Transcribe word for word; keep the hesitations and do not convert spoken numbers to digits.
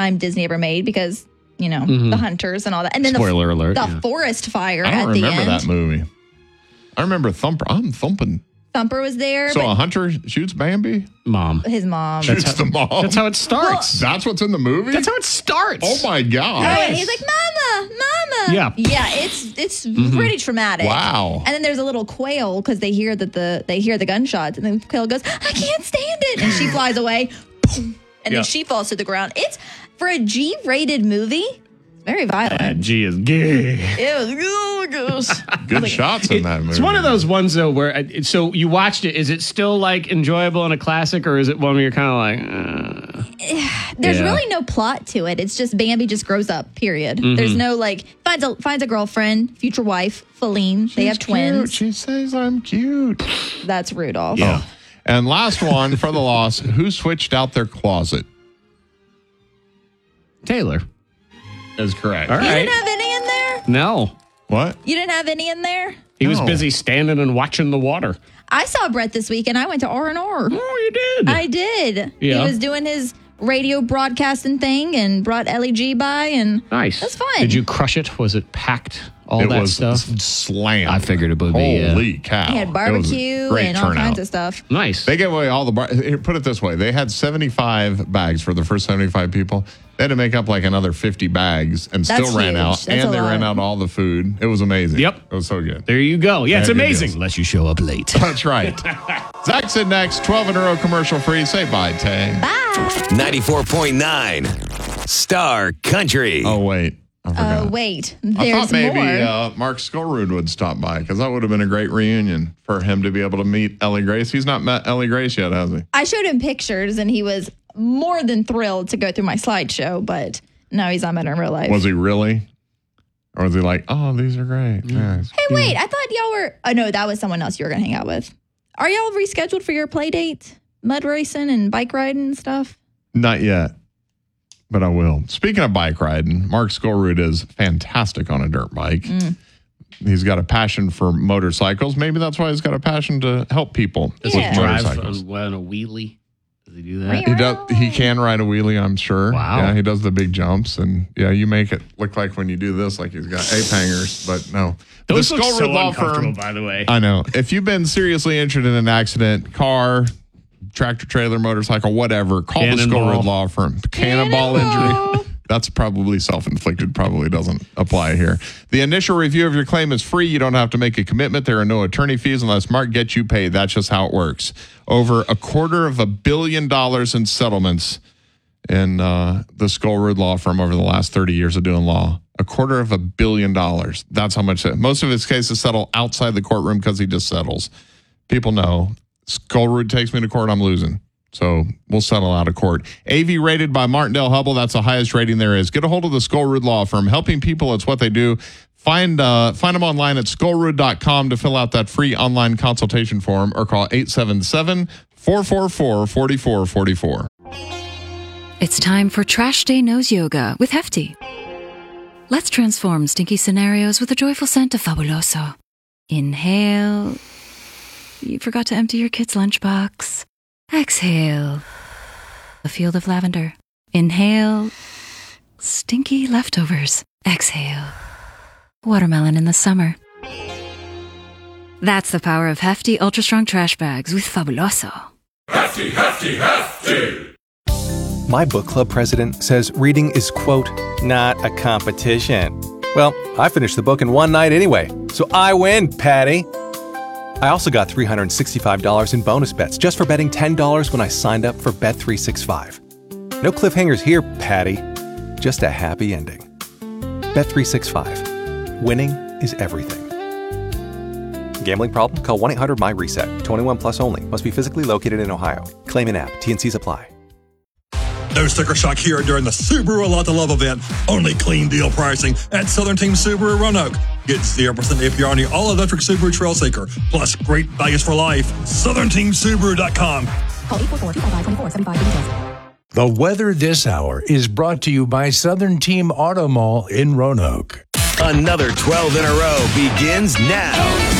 time Disney ever made because, you know, mm-hmm. the hunters and all that. And then Spoiler the, alert, the yeah. forest fire I don't at the end. remember that movie. I remember Thumper. I'm thumping. Thumper was there. So a hunter shoots Bambi? Mom. His mom. Shoots that's how, the mom? That's how it starts. Well, that's what's in the movie? That's how it starts. Oh, my God. Oh, and he's like, Mama, Mama. Yeah. Yeah, it's it's mm-hmm. pretty traumatic. Wow. And then there's a little quail because they hear that the they hear the gunshots. And then the quail goes, I can't stand it. And she flies away. And yeah. then she falls to the ground. It's, for a G-rated movie, very violent. Uh, G is gay. It was good like, shots in it, that movie. It's one of those ones, though, where, uh, so you watched it. Is it still, like, enjoyable and a classic, or is it one where you're kind of like, uh, There's yeah. really no plot to it. It's just Bambi just grows up, period. Mm-hmm. There's no, like, finds a finds a girlfriend, future wife, Feline. They have twins. Cute. She says I'm cute. That's Rudolph. Yeah. Oh. And last one for the loss, who switched out their closet? Taylor. Is correct. All You right. didn't have any in there? No. What? You didn't have any in there? He was No. busy standing and watching the water. I saw Brett this week, and I went to R and R. Oh, you did? I did. Yeah. He was doing his radio broadcasting thing and brought Ellie G by, and Nice. that's fun. Did you crush it? Was it packed? All it that was stuff? slammed. I figured it would be, Holy yeah. cow. He had It was a barbecue great and all turnout. kinds of stuff. Nice. They gave away all the bar. Here, put it this way: they had seventy-five bags for the first seventy-five people. They had to make up like another fifty bags, and That's still ran huge. out. That's and a they lot. ran out all the food. It was amazing. Yep. It was so good. There you go. Yeah, it's Yeah, good amazing. deals. Unless you show up late. That's right. Zach said next, twelve in a row commercial free. Say bye, Tay. Bye. ninety-four point nine Star Country. Oh wait, I forgot. Oh, wait. I There's thought maybe more. uh, Mark Skullroot would stop by because that would have been a great reunion for him to be able to meet Ellie Grace. He's not met Ellie Grace yet, has he? I showed him pictures, and he was more than thrilled to go through my slideshow, but no, he's not met her in real life. Was he really? Or was he like, oh, these are great. Yeah, it's Hey, cute. wait, I thought y'all were... Oh, no, that was someone else you were going to hang out with. Are y'all rescheduled for your play date? Mud racing and bike riding and stuff? Not yet, but I will. Speaking of bike riding, Mark Skullroot is fantastic on a dirt bike. Mm. He's got a passion for motorcycles. Maybe that's why he's got a passion to help people Does with he Drive motorcycles. on, on a wheelie. Does he do that? He does. He can ride a wheelie, I'm sure. Wow. Yeah, he does the big jumps, and yeah, you make it look like when you do this, like he's got ape hangers, but no. Those the look Skullroot so Law uncomfortable, Firm. by the way. I know. If you've been seriously injured in an accident, car, tractor trailer, motorcycle, whatever, call the Cannonball. Skullroot Law Firm. Cannonball Cannonball. injury. That's probably self-inflicted, probably doesn't apply here. The initial review of your claim is free. You don't have to make a commitment. There are no attorney fees unless Mark gets you paid. That's just how it works. Over a quarter of a billion dollars in settlements in uh, the Skullroot Law Firm over the last thirty years of doing law. A quarter of a billion dollars. That's how much. Most of his cases settle outside the courtroom because he just settles. People know. Skullroot takes me to court, I'm losing. So we'll settle out of court. A V rated by Martindale Hubble. That's the highest rating there is. Get a hold of the Skullroot Law Firm. Helping people, it's what they do. Find uh, find them online at skullroot dot com to fill out that free online consultation form or call eight seven seven, four four four, four four four four. It's time for Trash Day Nose Yoga with Hefty. Let's transform stinky scenarios with the joyful scent of Fabuloso. Inhale. You forgot to empty your kid's lunchbox. Exhale. A field of lavender. Inhale. Stinky leftovers. Exhale. Watermelon in the summer. That's the power of Hefty Ultra Strong Trash Bags with Fabuloso. Hefty, hefty, hefty. My book club president says reading is, quote, not a competition. Well, I finished the book in one night anyway, so I win, Patty. I also got three hundred sixty-five dollars in bonus bets just for betting ten dollars when I signed up for Bet three sixty-five. No cliffhangers here, Patty. Just a happy ending. Bet three sixty-five. Winning is everything. Gambling problem? Call one eight hundred my reset. twenty-one plus only. Must be physically located in Ohio. Claim in app. T N Cs apply. No sticker shock here during the Subaru A Lot to Love event. Only clean deal pricing at Southern Team Subaru Roanoke. Get zero percent A P R on the all-electric Subaru Trailseeker. Plus great values for life. southern team subaru dot com. Call eight four four, two five five, two four seven five for details. The weather this hour is brought to you by Southern Team Auto Mall in Roanoke. Another twelve in a row begins now.